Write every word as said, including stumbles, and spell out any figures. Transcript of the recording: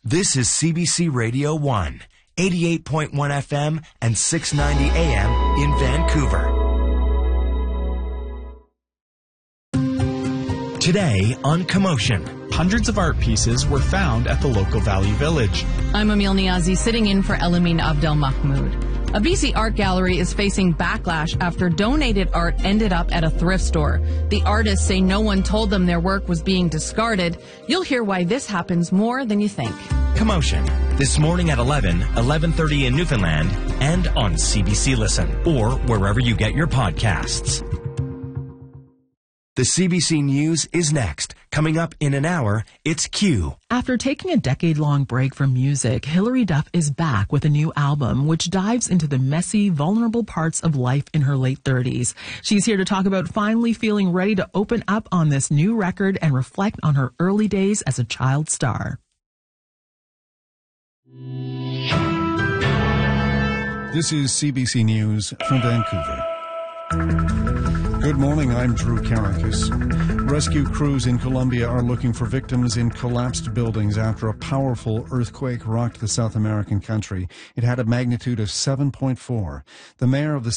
This is C B C Radio one, eighty-eight point one F M and six ninety A M in Vancouver. Today on Commotion. Hundreds of art pieces were found at the local Valley Village. I'm Emil Niazi, sitting in for Elamin Abdel Mahmoud. A B C art gallery is facing backlash after donated art ended up at a thrift store. The artists say no one told them their work was being discarded. You'll hear why this happens more than you think. Commotion, this morning at eleven, eleven thirty in Newfoundland, and on C B C Listen, or wherever you get your podcasts. The C B C News is next. Coming up in an hour, it's Q. After taking a decade-long break from music, Hilary Duff is back with a new album which dives into the messy, vulnerable parts of life in her late thirties. She's here to talk about finally feeling ready to open up on this new record and reflect on her early days as a child star. This is C B C News from Vancouver. Good morning, I'm Drew Karakis. Rescue crews in Colombia are looking for victims in collapsed buildings after a powerful earthquake rocked the South American country. It had a magnitude of seven point four. The mayor of the